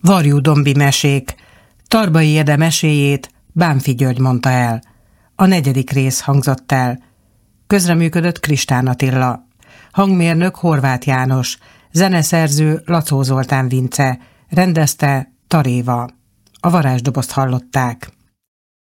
Varjú-dombi mesék. Tarbai Ede meséjét Bánffy György mondta el. A 4. rész hangzott el. Közreműködött Kristán Attila. Hangmérnök Horváth János. Zeneszerző Lacó Zoltán Vince. Rendezte Taréva. A varázsdobozt hallották.